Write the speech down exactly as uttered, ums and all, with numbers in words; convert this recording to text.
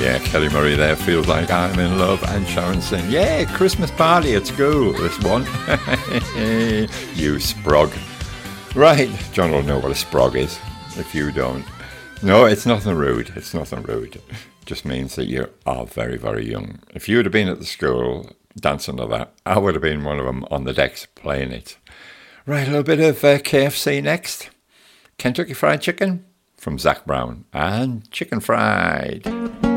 Yeah, Kelly Murray there, Feels Like I'm in Love, and Sharon saying, yeah, Christmas party at school, this one. You sprog. Right, John will know what a sprog is, if you don't. No, it's nothing rude, it's nothing rude. It just means that you are very, very young. If you would have been at the school dancing to that, I would have been one of them on the decks playing it. Right, a little bit of uh, K F C next. Kentucky Fried Chicken from Zac Brown and Chicken Fried.